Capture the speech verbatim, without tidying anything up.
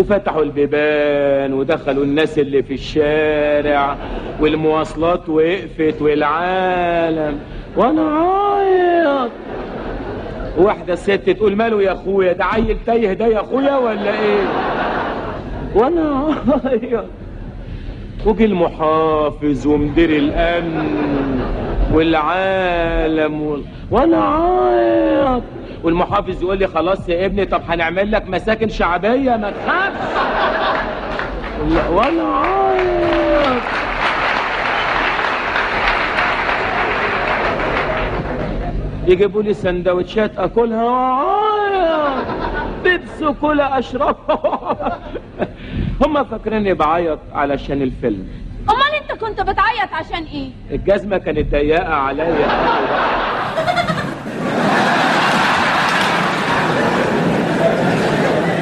وفتحوا البيبان ودخلوا الناس اللي في الشارع والمواصلات وقفت والعالم وانا عايط. واحدة ست تقول ماله يا اخويا ده عيل تايه ده يا اخويا ولا ايه؟ وانا عايط. وجي المحافظ ومدير الامن والعالم و... وانا عايط. والمحافظ يقول لي خلاص يا ابني طب هنعمل لك مساكن شعبيه ما تخافش. وانا عايط. يجيبوا لي سندوتشات اكلها وعايط، بيبس كلها اشربها. هم فاكريني بعيط علشان الفيلم. امال انت كنت بتعيط عشان ايه؟ الجزمه كانت ضيقه عليا.